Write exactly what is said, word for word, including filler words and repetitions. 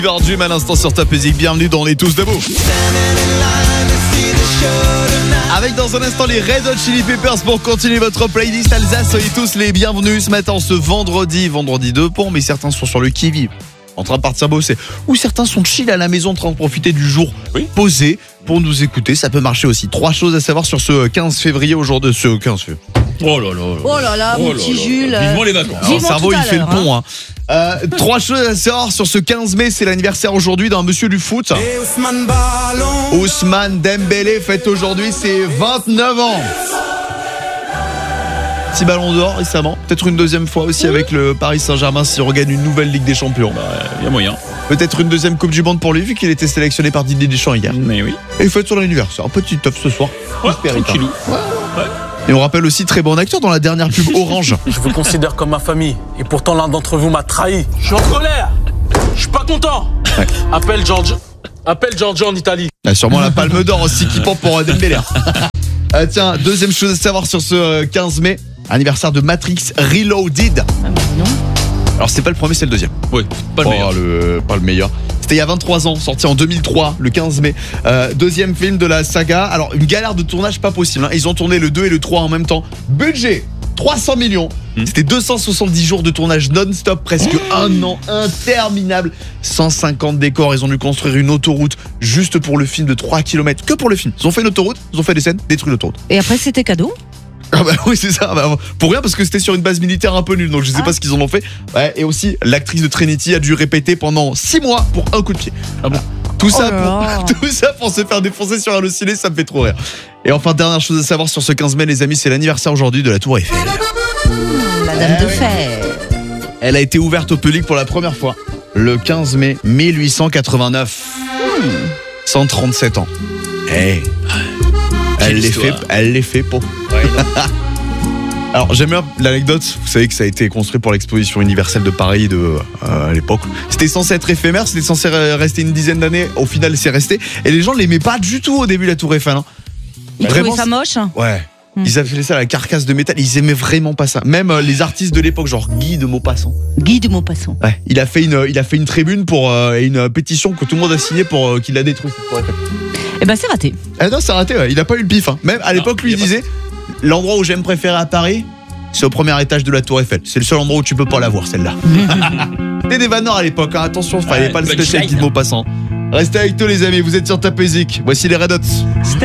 Virgin à l'instant sur ta musique, bienvenue dans On est tous debout. Avec dans un instant les Red Hot Chili Peppers pour continuer votre playlist Alsace. Soyez tous les bienvenus ce matin, ce vendredi, vendredi de pont, mais certains sont sur le qui-vive, en train de partir bosser, ou certains sont chill à la maison en train de profiter du jour oui. posé pour nous écouter, ça peut marcher aussi. Trois choses à savoir sur ce quinze février aujourd'hui, ce quinze février. Oh là là, oh là là, mon petit Jules. Vivement les vacances. Alors, le cerveau, il fait le pont. Hein. Euh, trois choses à savoir sur ce quinze mai, c'est l'anniversaire aujourd'hui d'un monsieur du foot. Ousmane Dembélé fête aujourd'hui ses vingt-neuf ans. Petit ballon d'or récemment. Peut-être une deuxième fois aussi avec le Paris Saint-Germain s'il regagne une nouvelle Ligue des Champions. Bah, il y a moyen. Peut-être une deuxième Coupe du Monde pour lui vu qu'il était sélectionné par Didier Deschamps hier. Mais oui. Et il fête son anniversaire. Un petit top ce soir. Ouais, tranquillou. Ouais. Ouais. Et on rappelle aussi très bon acteur dans la dernière pub Orange. Je vous considère comme ma famille et pourtant l'un d'entre vous m'a trahi. Je suis en colère. Je suis pas content. Ouais. Appelle Giorgio. Appelle Giorgio en Italie. Ah, sûrement la Palme d'Or aussi qui porte pour Dembélé. euh, tiens, deuxième chose à savoir sur ce quinze mai, anniversaire de Matrix Reloaded. Ah bah non. Alors c'est pas le premier, c'est le deuxième. Oui, pas le oh, meilleur. Le, pas le meilleur. C'était il y a vingt-trois ans, sorti en deux mille trois, le quinze mai. Euh, deuxième film de la saga. Alors une galère de tournage pas possible. Hein. Ils ont tourné le deux et le trois en même temps. Budget trois cents millions. Mmh. C'était deux cent soixante-dix jours de tournage non-stop, presque mmh. un an interminable. cent cinquante décors. Ils ont dû construire une autoroute juste pour le film de trois kilomètres. Que pour le film. Ils ont fait une autoroute, ils ont fait des scènes, détruit l'autoroute. Et après c'était cadeau. Ah bah oui c'est ça, bah, pour rien parce que c'était sur une base militaire un peu nulle, donc je sais ah. pas ce qu'ils en ont fait. Ouais, et aussi l'actrice de Trinity a dû répéter pendant six mois pour un coup de pied. Ah bon. Tout ça, oh pour, tout ça pour se faire défoncer sur un ciné, ça me fait trop rire. Et enfin dernière chose à savoir sur ce quinze mai les amis, c'est l'anniversaire aujourd'hui de la Tour Eiffel. Mmh, la dame eh de oui. fer. Elle a été ouverte au public pour la première fois le quinze mai mille huit cent quatre-vingt-neuf. Mmh. cent trente-sept ans. Eh hey. Elle les fait, elle les fait pour. Ouais, alors j'aime bien l'anecdote. Vous savez que ça a été construit pour l'exposition universelle de Paris de euh, à l'époque. C'était censé être éphémère, c'était censé rester une dizaine d'années. Au final, c'est resté. Et les gens l'aimaient pas du tout au début la Tour Eiffel. Hein. Ils trouvaient ça moche. Ouais. Mmh. Ils avaient fait ça à la carcasse de métal. Ils aimaient vraiment pas ça. Même euh, les artistes de l'époque, genre Guy de Maupassant. Guy de Maupassant. Ouais. Il a fait une, il a fait une tribune pour euh, et une pétition que tout le monde a signée pour euh, qu'il la détruise. Eh ben c'est raté. Ah non, c'est raté. Ouais. Il a pas eu le pif. Hein. Même à l'époque, non, lui il disait, pas... l'endroit où j'aime préférer à Paris, c'est au premier étage de la Tour Eiffel. C'est le seul endroit où tu peux pas la voir, celle-là. C'était des vanneurs à l'époque. Hein. Attention, il fallait ouais, pas le spécial Guy de Maupassant. Restez avec nous les amis. Vous êtes sur Tapezik. Voici les Red Hot.